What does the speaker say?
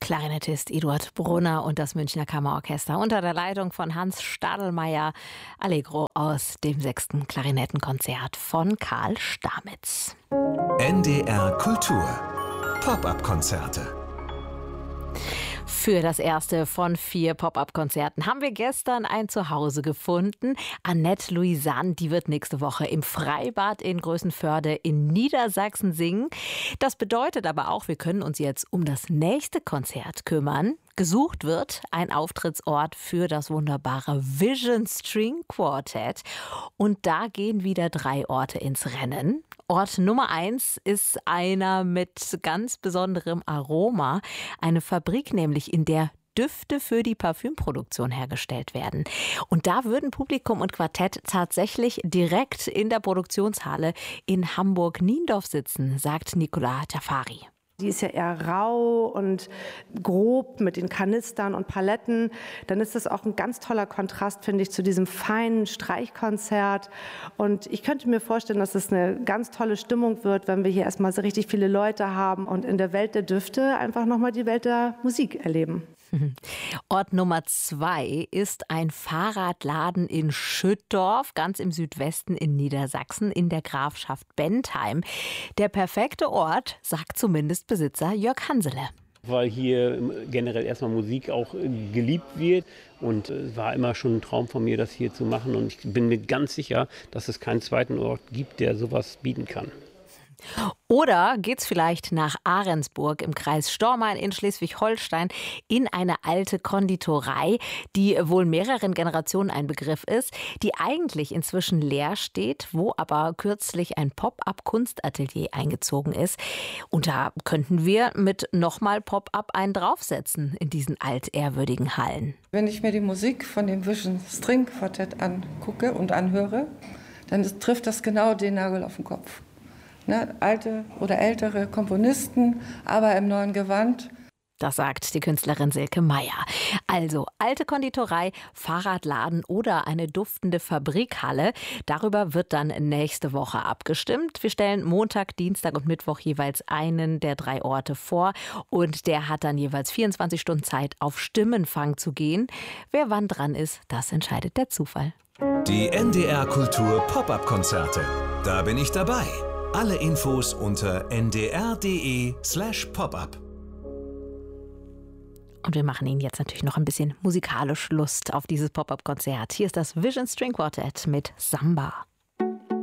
Klarinettist Eduard Brunner und das Münchner Kammerorchester unter der Leitung von Hans Stadelmeier. Allegro aus dem 6. Klarinettenkonzert von Karl Stamitz. NDR Kultur. Pop-up-Konzerte. Für das erste von 4 Pop-up-Konzerten haben wir gestern ein Zuhause gefunden. Annette Louisanne, die wird nächste Woche im Freibad in Größenförde in Niedersachsen singen. Das bedeutet aber auch, wir können uns jetzt um das nächste Konzert kümmern. Gesucht wird ein Auftrittsort für das wunderbare Vision String Quartet. Und da gehen wieder 3 Orte ins Rennen. Ort Nummer 1 ist einer mit ganz besonderem Aroma. Eine Fabrik nämlich, in der Düfte für die Parfümproduktion hergestellt werden. Und da würden Publikum und Quartett tatsächlich direkt in der Produktionshalle in Hamburg-Niendorf sitzen, sagt Nicola Jafari. Die ist ja eher rau und grob mit den Kanistern und Paletten. Dann ist das auch ein ganz toller Kontrast, finde ich, zu diesem feinen Streichkonzert. Und ich könnte mir vorstellen, dass es eine ganz tolle Stimmung wird, wenn wir hier erstmal so richtig viele Leute haben und in der Welt der Düfte einfach nochmal die Welt der Musik erleben. Ort Nummer 2 ist ein Fahrradladen in Schüttorf, ganz im Südwesten in Niedersachsen, in der Grafschaft Bentheim. Der perfekte Ort, sagt zumindest Besitzer Jörg Hansele. Weil hier generell erstmal Musik auch geliebt wird und es war immer schon ein Traum von mir, das hier zu machen und ich bin mir ganz sicher, dass es keinen zweiten Ort gibt, der sowas bieten kann. Oder geht's vielleicht nach Ahrensburg im Kreis Stormarn in Schleswig-Holstein in eine alte Konditorei, die wohl mehreren Generationen ein Begriff ist, die eigentlich inzwischen leer steht, wo aber kürzlich ein Pop-up-Kunstatelier eingezogen ist. Und da könnten wir mit nochmal Pop-up einen draufsetzen in diesen altehrwürdigen Hallen. Wenn ich mir die Musik von dem Vision String Quartet angucke und anhöre, dann trifft das genau den Nagel auf den Kopf. Ne, alte oder ältere Komponisten, aber im neuen Gewand. Das sagt die Künstlerin Silke Meier. Also alte Konditorei, Fahrradladen oder eine duftende Fabrikhalle. Darüber wird dann nächste Woche abgestimmt. Wir stellen Montag, Dienstag und Mittwoch jeweils einen der 3 Orte vor. Und der hat dann jeweils 24 Stunden Zeit, auf Stimmenfang zu gehen. Wer wann dran ist, das entscheidet der Zufall. Die NDR Kultur Pop-up-Konzerte. Da bin ich dabei. Alle Infos unter ndr.de/popup. Und wir machen Ihnen jetzt natürlich noch ein bisschen musikalisch Lust auf dieses Pop-up-Konzert. Hier ist das Vision String Quartet mit Samba.